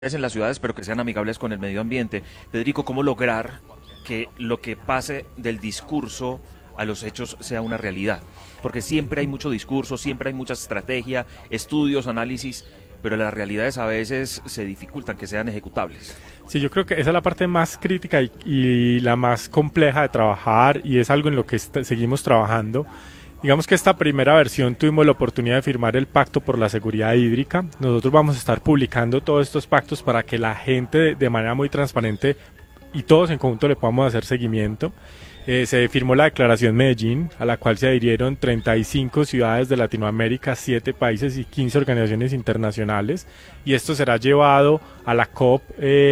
en las ciudades, pero que sean amigables con el medio ambiente. Federico, ¿cómo lograr que lo que pase del discurso a los hechos sea una realidad? Porque siempre hay mucho discurso, siempre hay mucha estrategia, estudios, análisis, pero las realidades a veces se dificultan que sean ejecutables. Sí, yo creo que esa es la parte más crítica y la más compleja de trabajar, y es algo en lo que seguimos trabajando. Digamos que esta primera versión tuvimos la oportunidad de firmar el Pacto por la Seguridad Hídrica. Nosotros vamos a estar publicando todos estos pactos para que la gente de manera muy transparente y todos en conjunto le podamos hacer seguimiento. Se firmó la Declaración Medellín, a la cual se adhirieron 35 ciudades de Latinoamérica, 7 países y 15 organizaciones internacionales, y esto será llevado a la COP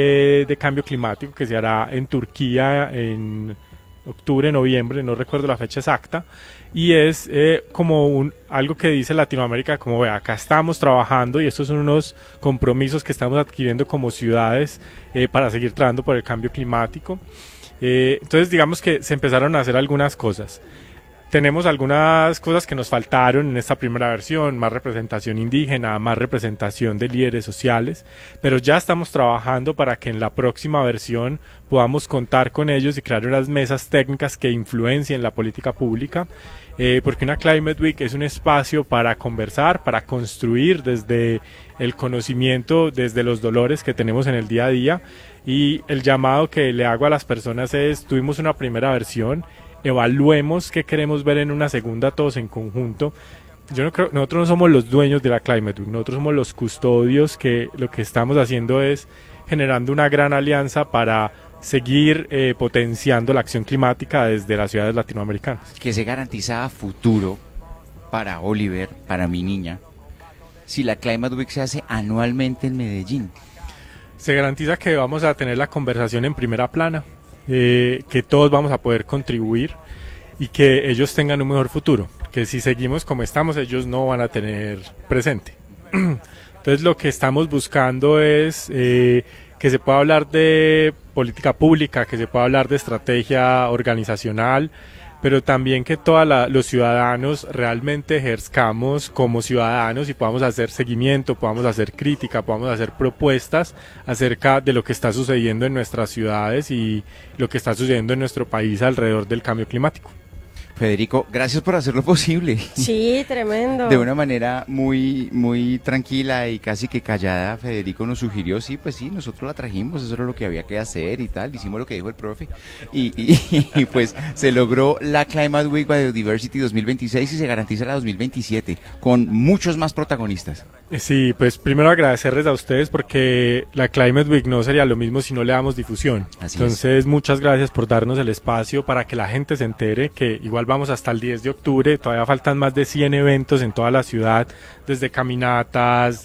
de Cambio Climático, que se hará en Turquía en octubre, noviembre, no recuerdo la fecha exacta, y es como algo que dice Latinoamérica, como ve, acá estamos trabajando y estos son unos compromisos que estamos adquiriendo como ciudades para seguir trabajando por el cambio climático. Entonces digamos que se empezaron a hacer algunas cosas. Tenemos algunas cosas que nos faltaron en esta primera versión, más representación indígena, más representación de líderes sociales, pero ya estamos trabajando para que en la próxima versión podamos contar con ellos y crear unas mesas técnicas que influencien la política pública, porque una Climate Week es un espacio para conversar, para construir desde el conocimiento, desde los dolores que tenemos en el día a día, y el llamado que le hago a las personas es, tuvimos una primera versión, evaluemos qué queremos ver en una segunda todos en conjunto. Yo no creo, nosotros no somos los dueños de la Climate Week, nosotros somos los custodios, que lo que estamos haciendo es generando una gran alianza para seguir potenciando la acción climática desde las ciudades latinoamericanas. Que se garantiza a futuro para Oliver, para mi niña, si la Climate Week se hace anualmente en Medellín. Se garantiza que vamos a tener la conversación en primera plana, que todos vamos a poder contribuir y que ellos tengan un mejor futuro, que si seguimos como estamos ellos no van a tener presente. Entonces lo que estamos buscando es que se pueda hablar de política pública, que se pueda hablar de estrategia organizacional, pero también que todos los ciudadanos realmente ejerzcamos como ciudadanos y podamos hacer seguimiento, podamos hacer crítica, podamos hacer propuestas acerca de lo que está sucediendo en nuestras ciudades y lo que está sucediendo en nuestro país alrededor del cambio climático. Federico, gracias por hacerlo posible. Sí, tremendo. De una manera muy tranquila y casi que callada, Federico nos sugirió, sí, pues sí, nosotros la trajimos, eso era lo que había que hacer y tal, hicimos lo que dijo el profe y pues se logró la Climate Week Biodiversity 2026 y se garantiza la 2027 con muchos más protagonistas. Sí, pues primero agradecerles a ustedes porque la Climate Week no sería lo mismo si no le damos difusión. Entonces, muchas gracias por darnos el espacio para que la gente se entere que igual vamos hasta el 10 de octubre, todavía faltan más de 100 eventos en toda la ciudad, desde caminatas,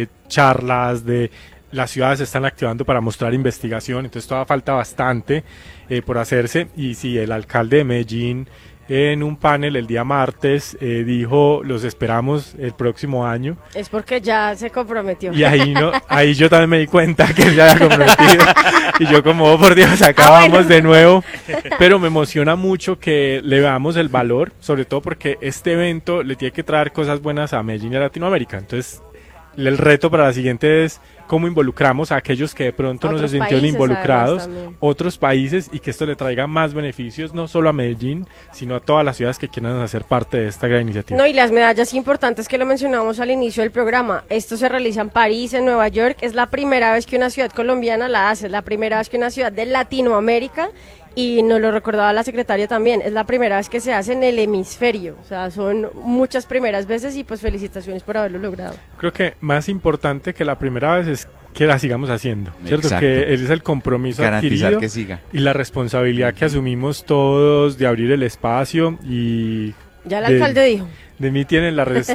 charlas, las ciudades se están activando para mostrar investigación, entonces todavía falta bastante por hacerse. Y sí, el alcalde de Medellín en un panel el día martes dijo, los esperamos el próximo año. Es porque ya se comprometió. Y ahí yo también me di cuenta que él ya había comprometido. Y yo como, oh, por Dios, acá vamos de nuevo. Pero me emociona mucho que le veamos el valor, sobre todo porque este evento le tiene que traer cosas buenas a Medellín y a Latinoamérica. Entonces, el reto para la siguiente es cómo involucramos a aquellos que de pronto no se sintieron involucrados, otros países, y que esto le traiga más beneficios no solo a Medellín, sino a todas las ciudades que quieran hacer parte de esta gran iniciativa. No, y las medallas importantes que lo mencionamos al inicio del programa, esto se realiza en París, en Nueva York, es la primera vez que una ciudad colombiana la hace, es la primera vez que una ciudad de Latinoamérica, y nos lo recordaba la secretaria también, es la primera vez que se hace en el hemisferio, o sea, son muchas primeras veces y pues felicitaciones por haberlo logrado. Creo que más importante que la primera vez es que la sigamos haciendo, ¿cierto? Exacto. Que ese es el compromiso garantizar adquirido que siga. Y la responsabilidad que asumimos todos de abrir el espacio y... Ya el alcalde dijo. De mí tienen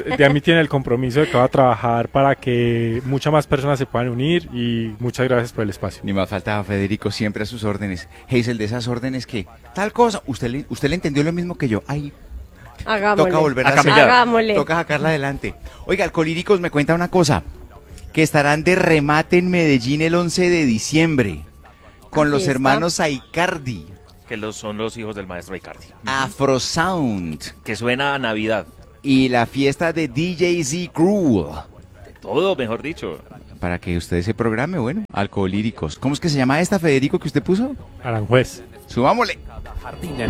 el compromiso de que va a trabajar para que muchas más personas se puedan unir, y muchas gracias por el espacio. Ni más faltaba, Federico, siempre a sus órdenes. Hazel, de esas órdenes que tal cosa, usted le entendió lo mismo que yo. Ay, hagámosle. Toca volver a hagámosle. Toca sacarla adelante. Oiga, Alcolíricos me cuenta una cosa, que estarán de remate en Medellín el 11 de diciembre con los hermanos Aicardi. Que son los hijos del maestro Icardi. Afrosound. Que suena a Navidad. Y la fiesta de DJ Z Crew. Todo, mejor dicho. para que usted se programe, bueno, Alcoholíricos. ¿Cómo es que se llama esta, Federico, que usted puso? Aranjuez. Subámosle.